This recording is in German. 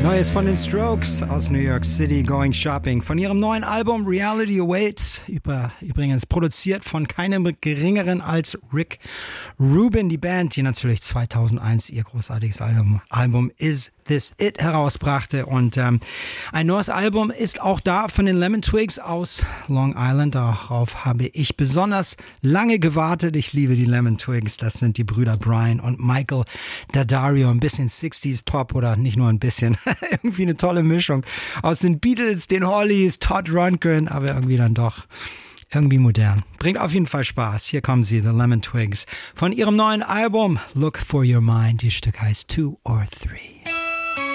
Neues von den Strokes aus New York City, Going Shopping. Von ihrem neuen Album Reality Awaits, übrigens produziert von keinem geringeren als Rick Rubin, die Band, die natürlich 2001 ihr großartiges Album Is This It herausbrachte. Und ein neues Album ist auch da von den Lemon Twigs aus Long Island. Darauf habe ich besonders lange gewartet. Ich liebe die Lemon Twigs. Das sind die Brüder Brian und Michael Daddario. Ein bisschen 60s Pop oder nicht nur ein bisschen. Irgendwie eine tolle Mischung aus den Beatles, den Hollies, Todd Rundgren, aber irgendwie dann doch irgendwie modern. Bringt auf jeden Fall Spaß. Hier kommen sie, The Lemon Twigs, von ihrem neuen Album Look for Your Mind. Das Stück heißt 2 or 3.